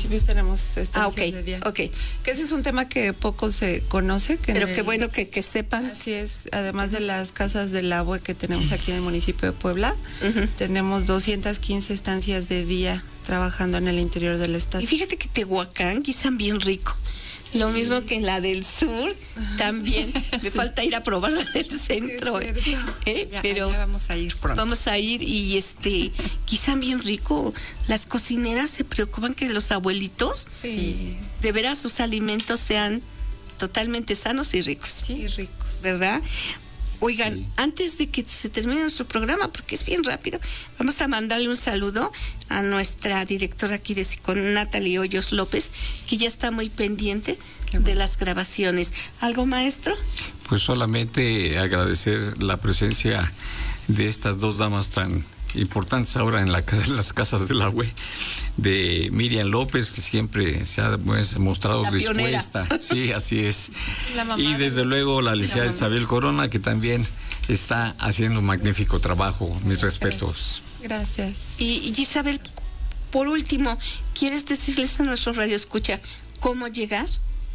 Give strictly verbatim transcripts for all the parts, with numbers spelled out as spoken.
municipios tenemos estancias ah, okay, de día. Ok, que ese es un tema que poco se conoce. Que pero el, qué bueno que, que sepan. Así es, además de las casas del agua que tenemos aquí en el municipio de Puebla, uh-huh. tenemos doscientas quince estancias de día trabajando en el interior del estado. Y fíjate que Tehuacán guisan bien rico. Sí. Lo mismo que en la del sur, también. Me sí. falta ir a probar la del centro. Sí, ¿eh? ya, Pero ya vamos a ir pronto. Vamos a ir y este, guisan bien rico. Las cocineras se preocupan que los abuelitos, sí. de veras sus alimentos sean totalmente sanos y ricos. Sí, ricos. ¿Verdad? Oigan, sí. antes de que se termine nuestro programa, porque es bien rápido, vamos a mandarle un saludo a nuestra directora aquí de SICOM, Natalie Hoyos López, que ya está muy pendiente bueno. de las grabaciones. ¿Algo, maestro? Pues solamente agradecer la presencia de estas dos damas tan importantes ahora en la casa, en las casas del agua, de Miriam López, que siempre se ha pues, mostrado la dispuesta. Pionera. Sí, así es. Y desde luego la licenciada Isabel Corona, que también está haciendo un magnífico trabajo. Mis respetos. Gracias. Y, y Isabel, por último, ¿quieres decirles a nuestro radio escucha cómo llegar?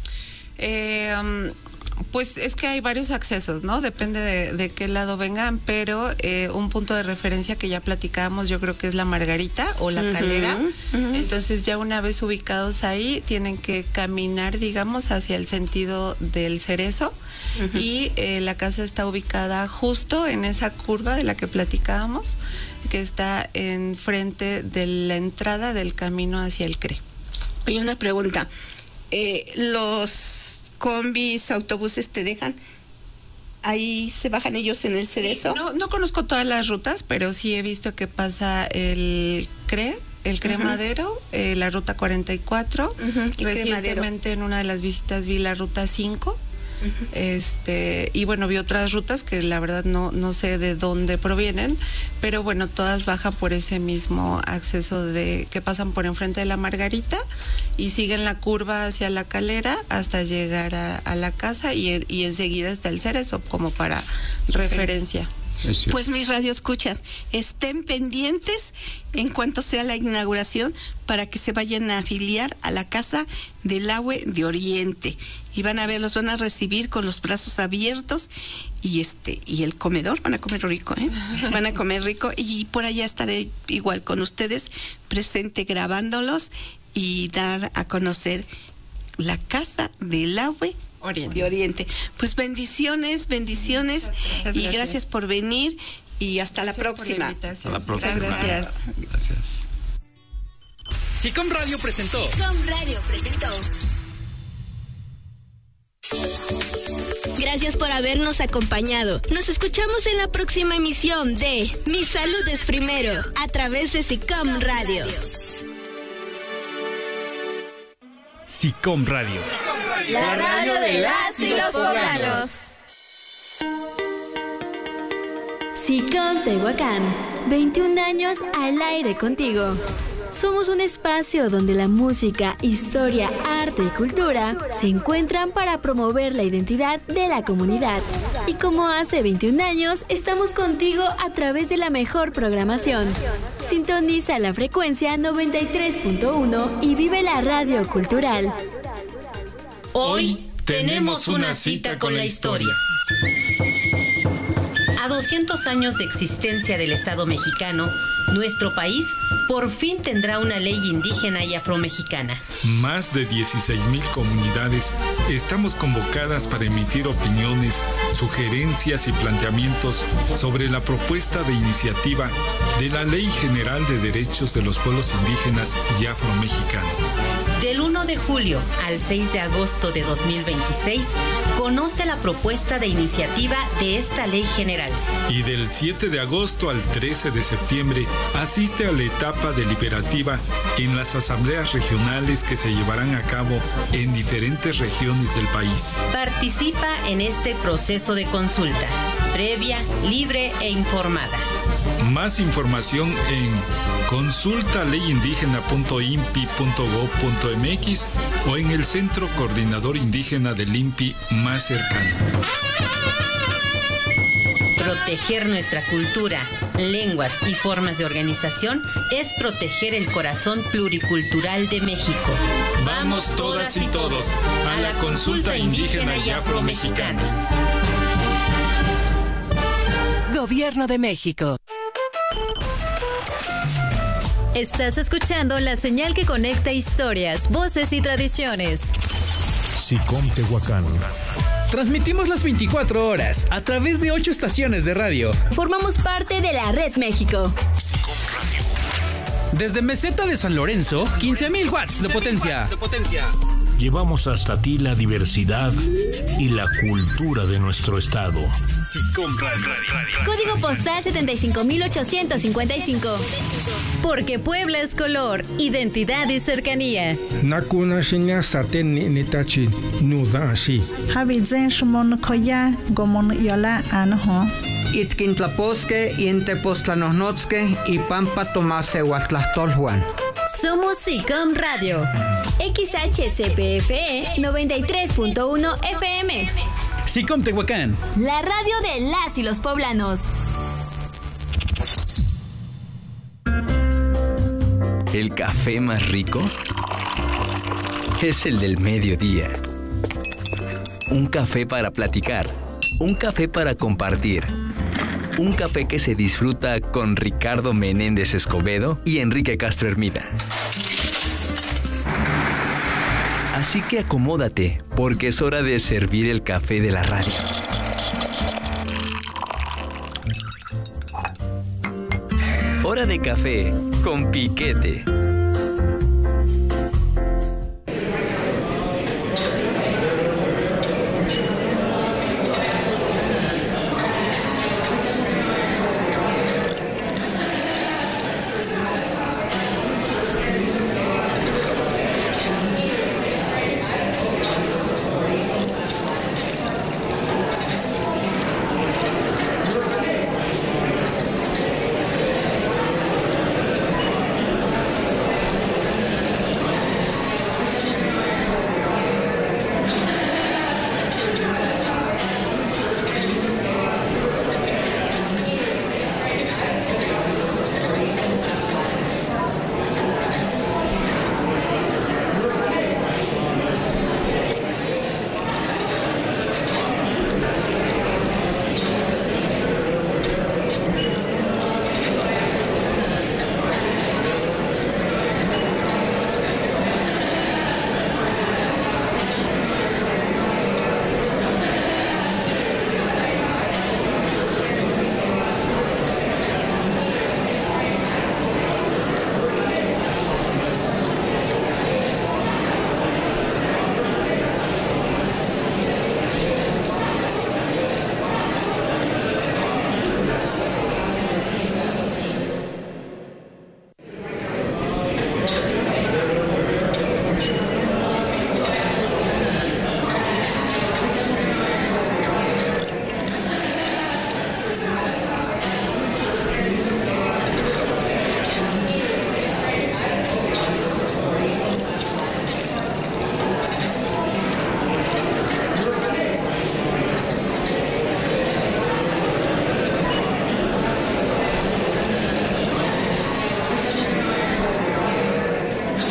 Eh, um... Pues es que hay varios accesos, ¿no? Depende de, de qué lado vengan, pero eh, un punto de referencia que ya platicábamos, yo creo que es la Margarita o la uh-huh, Calera. Uh-huh. Entonces ya una vez ubicados ahí, tienen que caminar, digamos, hacia el sentido del Cerezo. Uh-huh. Y eh, la casa está ubicada justo en esa curva de la que platicábamos, que está enfrente de la entrada del camino hacia el C R E. Hay una pregunta. Eh, los combis, autobuses te dejan, ahí se bajan ellos en el Cerezo. Sí, no, no conozco todas las rutas, pero sí he visto que pasa el C R E, el C R E uh-huh. Madero, eh, la ruta cuarenta y cuatro. Uh-huh. ¿Y recientemente en una de las visitas vi la ruta cinco. Uh-huh. Este, y bueno, vi otras rutas que la verdad no, no sé de dónde provienen, pero bueno, todas bajan por ese mismo acceso de que pasan por enfrente de la Margarita y siguen la curva hacia la Calera hasta llegar a, a la casa y, y enseguida está el Cerezo como para referencia. Pues mis radioescuchas, estén pendientes en cuanto sea la inauguración para que se vayan a afiliar a la Casa del Agua de Oriente y van a ver, los van a recibir con los brazos abiertos y este y el comedor, van a comer rico, ¿eh? Van a comer rico y por allá estaré igual con ustedes presente grabándolos y dar a conocer la Casa del Agua Oriente. de Oriente. Pues bendiciones, bendiciones Muchas y gracias. gracias por venir y hasta la Gracias próxima. Hasta la próxima. Gracias. Gracias. SICOM Radio presentó. SICOM Radio presentó. Gracias por habernos acompañado. Nos escuchamos en la próxima emisión de Mi Salud es Primero a través de SICOM Radio. SICOM Radio. La radio de las y los poblanos. SICOM Tehuacán, veintiún años al aire contigo. Somos un espacio donde la música, historia, arte y cultura se encuentran para promover la identidad de la comunidad. Y como hace veintiún años, estamos contigo a través de la mejor programación. Sintoniza la frecuencia noventa y tres punto uno y vive la radio cultural. Hoy tenemos una cita con la historia. A doscientos años de existencia del Estado mexicano, nuestro país por fin tendrá una ley indígena y afromexicana. Más de dieciséis mil comunidades estamos convocadas para emitir opiniones, sugerencias y planteamientos sobre la propuesta de iniciativa de la Ley General de Derechos de los Pueblos Indígenas y Afromexicanos. Del uno de julio al seis de agosto de dos mil veintiséis, conoce la propuesta de iniciativa de esta ley general. Y del siete de agosto al trece de septiembre, asiste a la etapa deliberativa en las asambleas regionales que se llevarán a cabo en diferentes regiones del país. Participa en este proceso de consulta, previa, libre e informada. Más información en consulta ley indígena punto i n p i punto gob punto m x o en el Centro Coordinador Indígena del I N P I más cercano. Proteger nuestra cultura, lenguas y formas de organización es proteger el corazón pluricultural de México. Vamos todas y todos a la consulta indígena y afromexicana. Gobierno de México. Estás escuchando la señal que conecta historias, voces y tradiciones. SICOM Tehuacán. Transmitimos las veinticuatro horas a través de ocho estaciones de radio. Formamos parte de la Red México. SICOM Radio. Desde Meseta de San Lorenzo, quince mil watts de potencia. Llevamos hasta ti la diversidad y la cultura de nuestro estado. SICOM Radio. Código postal setenta y cinco mil ochocientos cincuenta y cinco. Porque Puebla es color, identidad y cercanía. Nakuna shinya saten nitachi nuda ashi. Habizen shmon koya gomon yola anho. Itkintlaposque, Intepostlanosnotzque y Pampa Tomase Huatlastolhuan. Somos SICOM Radio. X H C P F E noventa y tres punto uno F M. SICOM Tehuacán. La radio de las y los poblanos. El café más rico es el del mediodía. Un café para platicar. Un café para compartir. Un café que se disfruta con Ricardo Menéndez Escobedo y Enrique Castro Hermida. Así que acomódate, porque es hora de servir el café de la radio. Hora de café con Piquete.